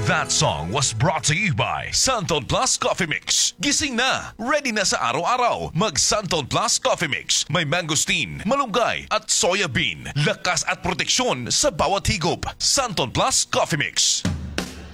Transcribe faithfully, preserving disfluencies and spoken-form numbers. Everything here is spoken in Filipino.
That song was brought to you by Santon Plus Coffee Mix. Gising na, ready na sa araw-araw. Mag Santon Plus Coffee Mix. May mangosteen, malunggay at soya bean. Lakas at proteksyon sa bawat higop. Santon Plus Coffee Mix.